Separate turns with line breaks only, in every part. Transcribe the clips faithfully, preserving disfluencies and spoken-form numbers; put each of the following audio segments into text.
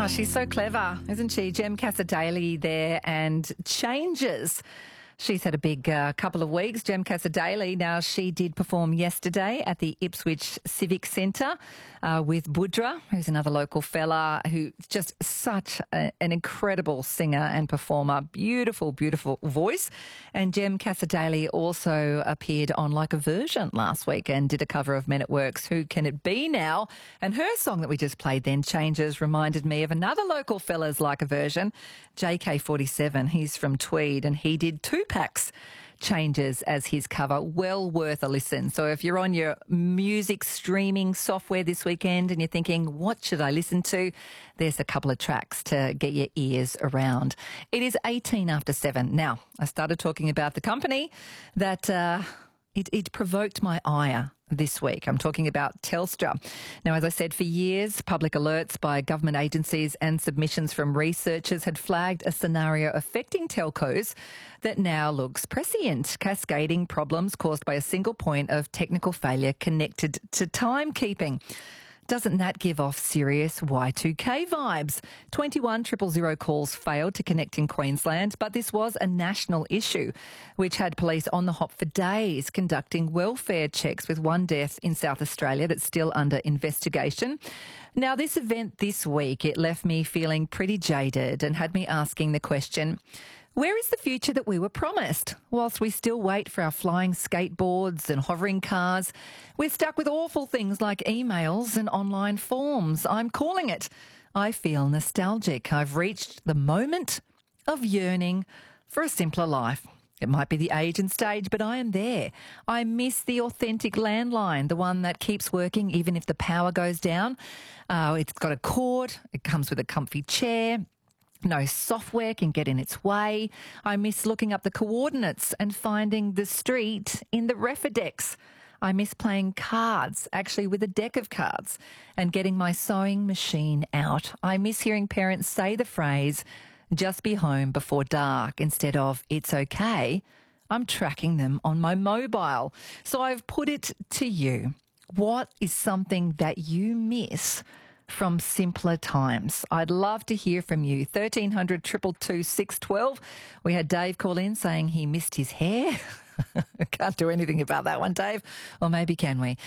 she's so clever, isn't she? Jem Cassar-Daley there, and Changes. She's had a big uh, couple of weeks, Jem Cassar-Daley. Now, she did perform yesterday at the Ipswich Civic Centre uh, with Budra, who's another local fella who's just such a, an incredible singer and performer. Beautiful, beautiful voice. And Jem Cassar-Daley also appeared on Like a Version last week and did a cover of Men at Work's Who Can It Be Now? And her song that we just played then, Changes, reminded me of another local fella's Like a Version, J K forty-seven. He's from Tweed and he did two Packs Changes as his cover. Well worth a listen. So if you're on your music streaming software this weekend and you're thinking, what should I listen to? There's a couple of tracks to get your ears around. It is eighteen after seven. Now, I started talking about the company that uh, it, it provoked my ire this week. I'm talking about Telstra. Now, as I said, for years, public alerts by government agencies and submissions from researchers had flagged a scenario affecting telcos that now looks prescient, cascading problems caused by a single point of technical failure connected to timekeeping. Doesn't that give off serious Y two K vibes? twenty-one triple zero calls failed to connect in Queensland, but this was a national issue, which had police on the hop for days conducting welfare checks, with one death in South Australia that's still under investigation. Now, this event this week, it left me feeling pretty jaded and had me asking the question, where is the future that we were promised? Whilst we still wait for our flying skateboards and hovering cars, we're stuck with awful things like emails and online forms. I'm calling it. I feel nostalgic. I've reached the moment of yearning for a simpler life. It might be the age and stage, but I am there. I miss the authentic landline, the one that keeps working even if the power goes down. Uh, it's got a cord. It comes with a comfy chair. No software can get in its way. I miss looking up the coordinates and finding the street in the Refidex. I miss playing cards, actually with a deck of cards, and getting my sewing machine out. I miss hearing parents say the phrase, just be home before dark, instead of, it's okay. I'm tracking them on my mobile. So I've put it to you. What is something that you miss from simpler times? I'd love to hear from you. thirteen hundred, two two two, six one two. We had Dave call in saying he missed his hair. Can't do anything about that one, Dave. Or maybe can we?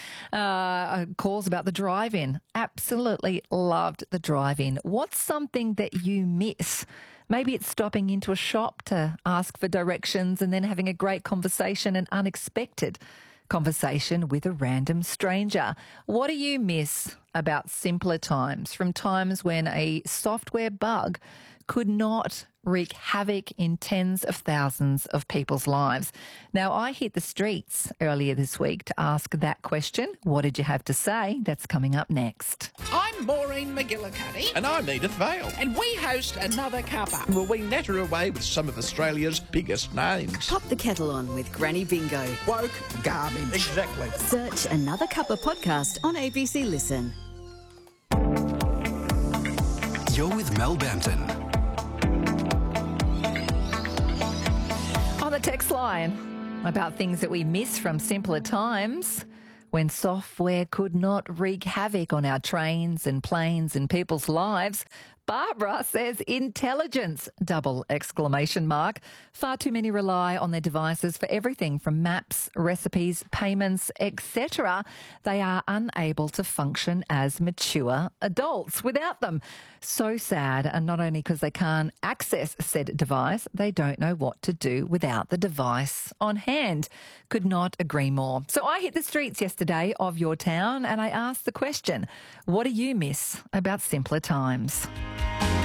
Uh, calls about the drive-in. Absolutely loved the drive-in. What's something that you miss? Maybe it's stopping into a shop to ask for directions and then having a great conversation, an unexpected conversation with a random stranger. What do you miss about simpler times, from times when a software bug could not wreak havoc in tens of thousands of people's lives? Now, I hit the streets earlier this week to ask that question. What did you have to say? That's coming up next.
I'm Maureen McGillicuddy.
And I'm Edith Vale.
And we host Another Cuppa.
Well, we natter away with some of Australia's biggest names.
Pop the kettle on with Granny Bingo.
Woke garbage.
Exactly.
Search Another Cuppa podcast on A B C Listen.
You're with Mel Bampton.
On the text line about things that we miss from simpler times, when software could not wreak havoc on our trains and planes and people's lives. Barbara says intelligence, double exclamation mark. Far too many rely on their devices for everything from maps, recipes, payments, et cetera. They are unable to function as mature adults without them. So sad, and not only because they can't access said device, they don't know what to do without the device on hand. Could not agree more. So I hit the streets yesterday of your town and I asked the question, what do you miss about simpler times?